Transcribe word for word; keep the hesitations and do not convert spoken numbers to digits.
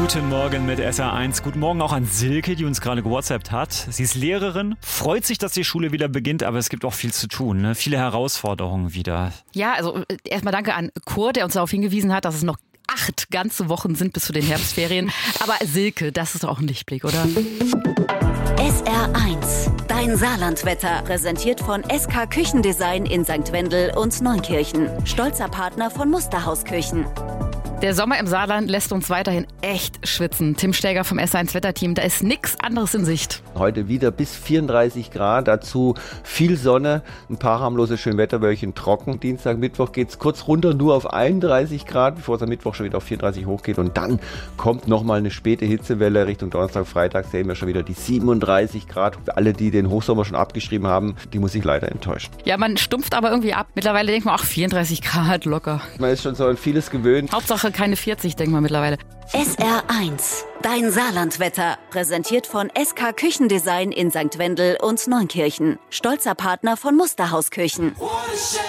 Guten Morgen mit S R eins. Guten Morgen auch an Silke, die uns gerade gewhatsappt hat. Sie ist Lehrerin, freut sich, dass die Schule wieder beginnt, aber es gibt auch viel zu tun, ne? Viele Herausforderungen wieder. Ja, also erstmal danke an Kurt, der uns darauf hingewiesen hat, dass es noch acht ganze Wochen sind bis zu den Herbstferien. Aber Silke, das ist doch auch ein Lichtblick, oder? S R eins, dein Saarlandwetter, präsentiert von S K Küchendesign in Sankt Wendel und Neunkirchen. Stolzer Partner von Musterhausküchen. Der Sommer im Saarland lässt uns weiterhin echt schwitzen. Tim Steger vom S eins Wetterteam, da ist nichts anderes in Sicht. Heute wieder bis vierunddreißig Grad, dazu viel Sonne, ein paar harmlose Schönwetterwölkchen trocken. Dienstag, Mittwoch geht es kurz runter, nur auf einunddreißig Grad, bevor es am Mittwoch schon wieder auf vierunddreißig hochgeht. Und dann kommt nochmal eine späte Hitzewelle Richtung Donnerstag, Freitag sehen wir schon wieder die siebenunddreißig Grad. Für alle, die den Hochsommer schon abgeschrieben haben, die muss ich leider enttäuschen. Ja, man stumpft aber irgendwie ab. Mittlerweile denkt man, ach, vierunddreißig Grad locker. Man ist schon so an vieles gewöhnt. Hauptsache keine vierzig, denkt man mittlerweile. S R eins, dein Saarlandwetter, präsentiert von S K Küchendesign in Sankt Wendel und Neunkirchen. Stolzer Partner von Musterhausküchen.